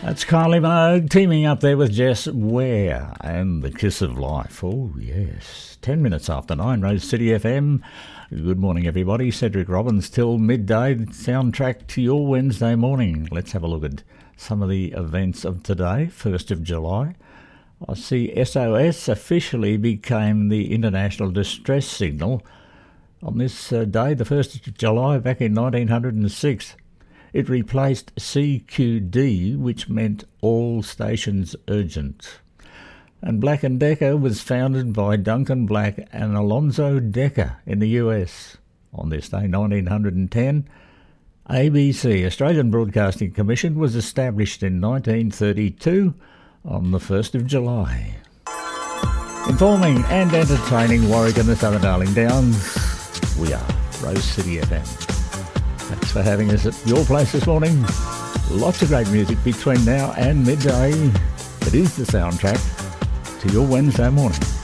That's Kylie Minogue teaming up there with Jess Ware and The Kiss of Life. Oh, yes. 10 minutes after 9, Rose City FM. Good morning, everybody. Cedric Robbins till midday. Soundtrack to your Wednesday morning. Let's have a look at some of the events of today, 1st of July. I see SOS officially became the international distress signal on this day, the 1st of July, back in 1906. It replaced CQD, which meant all stations urgent. And Black & Decker was founded by Duncan Black and Alonzo Decker in the US. On this day, 1910, ABC, Australian Broadcasting Commission, was established in 1932 on the 1st of July. Informing and entertaining Warwick and the Southern Darling Downs, we are Rose City FM. Thanks for having us at your place this morning. Lots of great music between now and midday. It is the soundtrack to your Wednesday morning.